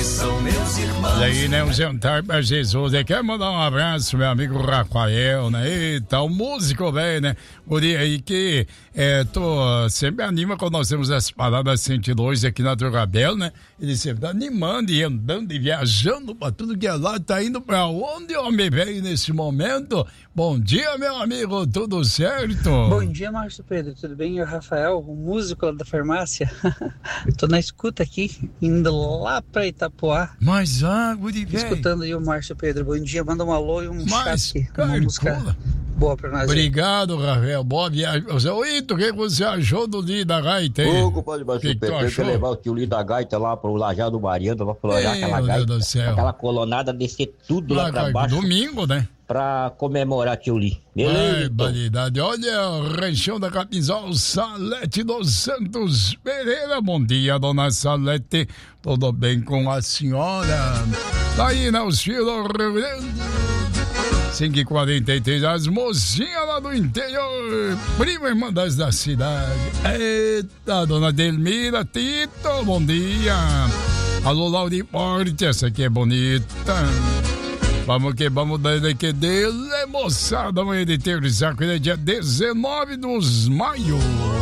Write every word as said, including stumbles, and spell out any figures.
são meus irmãos. E aí, né, um jantar pra Jesus. Eu quero mandar um abraço, meu amigo Rafael, né? Eita, o músico, velho, né? Guri aí que é, tô, sempre anima quando nós temos as paradas cento e dois aqui na Drogabel, né? Ele sempre tá animando e andando e viajando pra tudo que é lá. Tá indo pra onde, homem, velho, nesse momento? Bom dia, meu amigo, tudo certo? Bom dia, Márcio Pedro, tudo bem? Eu, Rafael, o músico lá da farmácia. Tô na escuta aqui, indo lá pra Itapoá. Mas, ah, guri, velho. Escutando aí o Márcio Pedro. Bom dia, manda um alô e um Mas, chat. cara, Uma música boa pra nós. Obrigado, Rafael. Boa viagem. Ô, Ito, o que você achou do Li da Gaita aí? Ô, compadre Márcio que que Pedro, tem que levar o tio Li da Gaita lá pro Lajado do Mariano, lá pra olhar aquela gaita, do céu. aquela colonada, descer tudo lá, lá pra baixo. Domingo, né? Pra comemorar tio Li. Beleza? Ai, validade. Olha, o Ranchão da Capinzal, Salete dos Santos Pereira. Bom dia, dona Salete. Tudo bem com a senhora? Tá aí, né, os filhos do Rio Grande. cinco e quarenta e três, as mocinhas lá do interior, prima irmã das da cidade. Eita, dona Delmira, Tito, bom dia. Alô, Lauriporte, essa aqui é bonita. Vamos que vamos daí que dele, moçada, amanhã de terça, dia dezenove de maio.